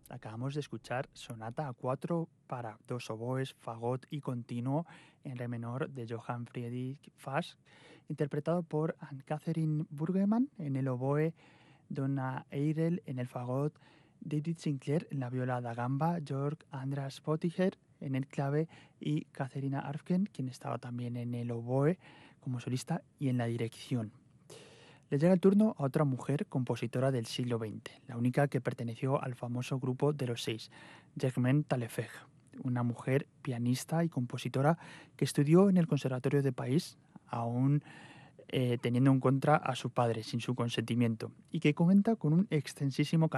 Acabamos de escuchar Sonata a 4 para dos oboes, fagot y continuo en re menor de Johann Friedrich Fasch, interpretado por Anne-Catherine Burgermann en el oboe, Donna Eirel en el fagot, David Sinclair en la viola da gamba, Georg Andras Potticher en el clave y Katharina Arfken, quien estaba también en el oboe como solista y en la dirección. Le llega el turno a otra mujer compositora del siglo XX, la única que perteneció al famoso grupo de los seis, Germaine Taillefer, una mujer pianista y compositora que estudió en el Conservatorio de París, aún teniendo en contra a su padre sin su consentimiento, y que cuenta con un extensísimo